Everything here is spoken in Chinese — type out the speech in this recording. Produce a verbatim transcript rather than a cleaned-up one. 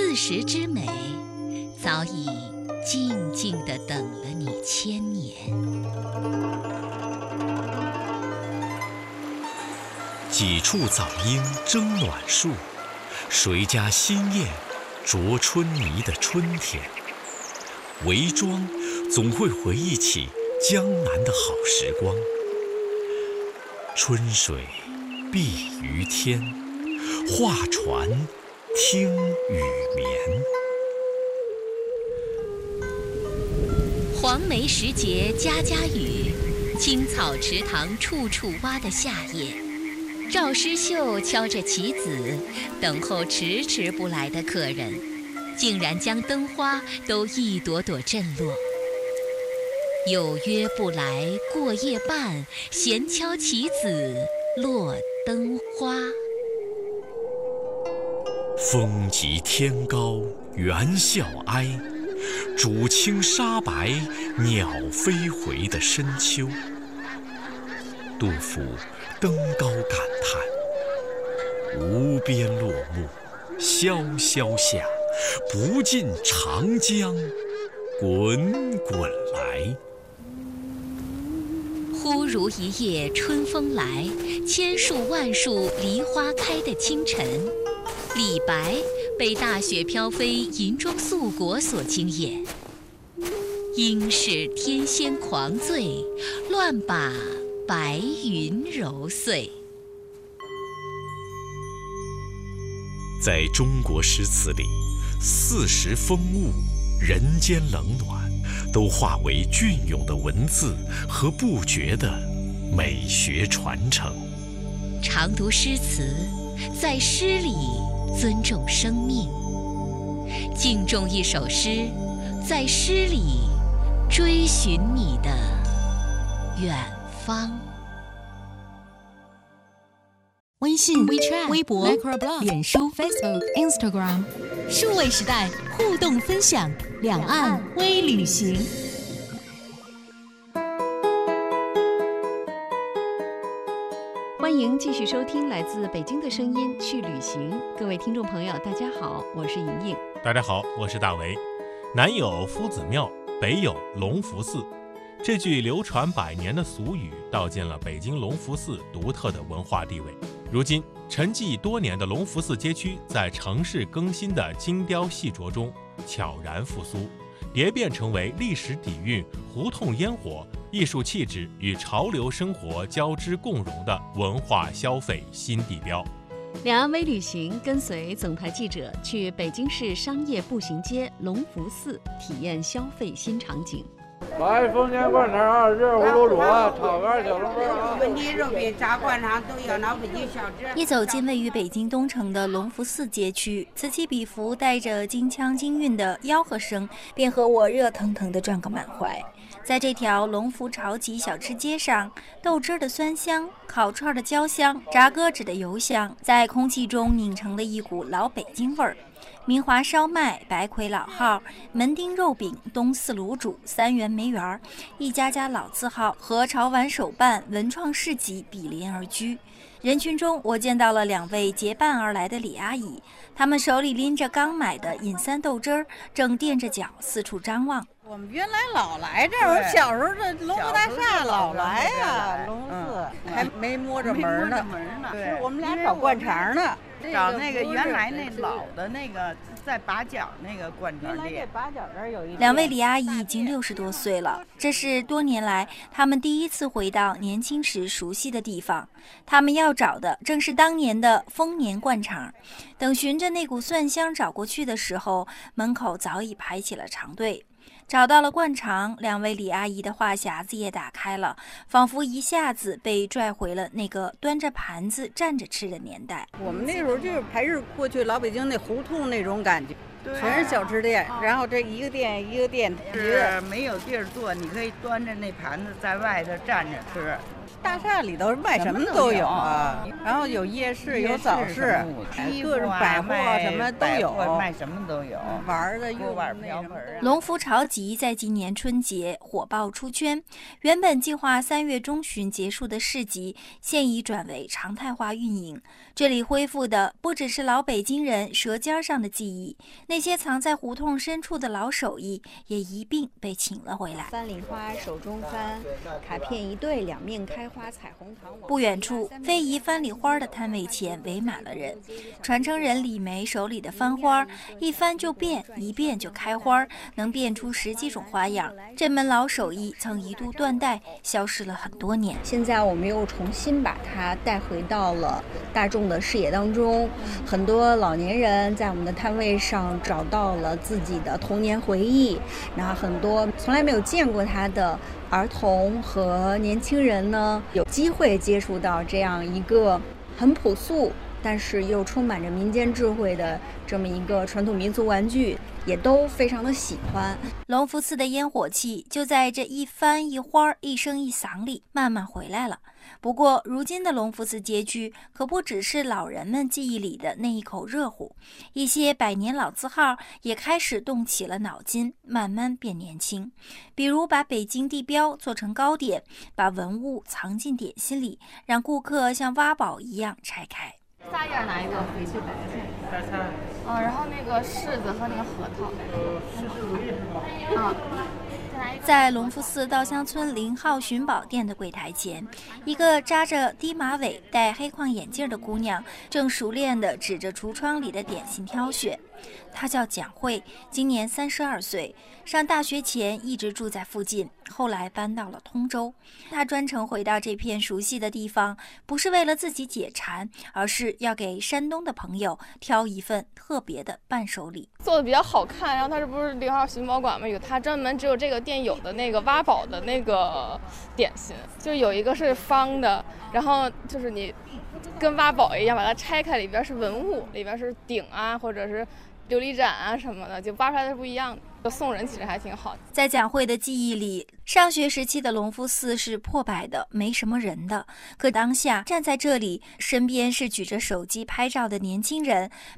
四时之美，早已静静地等了你千年。 几处早莺争暖树，谁家新燕啄春泥的春天。韦庄总会回忆起江南的好时光。春水碧于天，画船听雨眠。 黄梅时节家家雨，青草池塘处处蛙的夏夜。赵师秀敲着棋子，等候迟迟不来的客人，竟然将灯花都一朵朵震落。有约不来过夜半，闲敲棋子落灯花。 风急天高猿啸哀，渚清沙白鸟飞回的深秋。杜甫登高感叹：无边落木萧萧下，不尽长江滚滚来。 忽如一夜春风来，千树万树梨花开的清晨。李白被大雪飘飞银装素裹所惊艳，应是天仙狂醉，乱把白云揉碎。 在中国诗词里，四时风物、人间冷暖，都化为隽永的文字和不绝的美学传承。 常读诗词，在诗里尊重生命；敬重一首诗，在诗里追寻你的远方。 微信、 WeChat、 微博、 Microblog、 脸书、 Facebook、Instagram， 数位时代互动分享，两岸微旅行。 欢迎继续收听来自北京的声音去旅行。各位听众朋友大家好，我是莹莹。 大家好，我是大为。南有夫子庙，北有隆福寺，这句流传百年的俗语道尽了北京隆福寺独特的文化地位。如今沉寂多年的隆福寺街区在城市更新的精雕细琢中悄然复苏，蝶变成为历史底蕴、胡同烟火、艺术气质与潮流生活交织共融的文化消费新地标。 两岸微旅行跟随总台记者去北京市商业步行街隆福寺体验消费新场景。 来丰年灌肠啊，热乎卤煮啊，炒肝小笼包啊， 焖鸡肉饼、炸灌肠都有，老北京小吃。 一走进位于北京东城的隆福寺街区，此起彼伏带着京腔京韵的吆喝声，便和我热腾腾地转个满怀。在这条隆福潮集小吃街上，豆汁的酸香、烤串的焦香、炸鸽子的油香，在空气中拧成了一股老北京味儿。明华烧麦、白魁老号、门钉肉饼、东四卤煮、三元梅园，一家家老字号和潮玩手办、文创市集比邻而居。人群中，我见到了两位结伴而来的李阿姨，她们手里拎着刚买的饮三豆汁儿，正垫着脚四处张望。 我们原来老来这儿，我们小时候这隆福大厦老来呀，隆福寺还没摸着门呢， 对， 我们俩找灌肠呢， 找那个原来那老的那个在把角那个灌肠店。 原来这把角这儿有一。 两位李阿姨已经六十多岁了，这是多年来他们第一次回到年轻时熟悉的地方。他们要找的正是当年的丰年灌肠。等循着那股蒜香找过去的时候，门口早已排起了长队。找到了灌肠，两位李阿姨的话匣子也打开了，仿佛一下子被拽回了那个端着盘子站着吃的年代。 我们那时候就是还是过去老北京那胡同那种感觉，全是小吃店，然后这一个店一个店， 是没有地儿坐，你可以端着那盘子在外头站着吃。 大厦里头卖什么都有啊，然后有夜市，有早市，各种百货什么都有， 卖什么都有， 玩的、 锅碗瓢盆啊。 龙福潮集在今年春节火爆出圈，原本计划三月中旬结束的市集，现已转为常态化运营。这里恢复的不只是老北京人舌尖上的记忆，那些藏在胡同深处的老手艺也一并被请了回来。 翻梨花手中翻，卡片一对，两面开花，彩虹糖。 不远处，非遗翻梨花的摊位前围满了人。传承人李梅手里的翻花，一翻就变，一变就开花，能变出十几种花样。这门老手艺曾一度断代，消失了很多年。 现在我们又重新把它带回到了大众的视野当中，很多老年人在我们的摊位上找到了自己的童年回忆，然后很多从来没有见过它的儿童和年轻人呢，有机会接触到这样一个很朴素但是又充满着民间智慧的这么一个传统民俗玩具，也都非常的喜欢。 龙福寺的烟火气就在这一翻一花一声一嗓里慢慢回来了。不过如今的龙福寺街区可不只是老人们记忆里的那一口热乎，一些百年老字号也开始动起了脑筋，慢慢变年轻。比如把北京地标做成糕点，把文物藏进点心里，让顾客像挖宝一样拆开。 仨叶哪一个？翡翠白菜。白菜。嗯，然后那个柿子和那个核桃。柿子如意是吧？啊。 在龙福寺稻香村零号寻宝店的柜台前，一个扎着低马尾、戴黑框眼镜的姑娘正熟练地指着橱窗里的点心挑选。她叫蒋慧，今年三十二岁，上大学前一直住在附近，后来搬到了通州。她专程回到这片熟悉的地方，不是为了自己解馋，而是要给山东的朋友挑一份特别的伴手礼。 做的比较好看，然后它这不是零号寻宝馆吗？有它专门只有这个店有的那个挖宝的那个点心，就有一个是方的，然后就是你跟挖宝一样，把它拆开，里边是文物，里边是鼎啊，或者是琉璃盏啊什么的，就挖出来的是不一样的。就送人其实还挺好的。 在蒋慧的记忆里，上学时期的隆福寺是破败的，没什么人的。可当下站在这里，身边是举着手机拍照的年轻人，